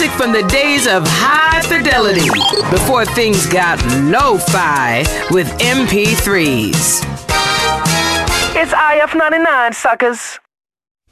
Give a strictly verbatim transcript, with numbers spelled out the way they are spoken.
right from the days of high fidelity, before things got lo-fi with M P threes. It's I F ninety-nine, suckers.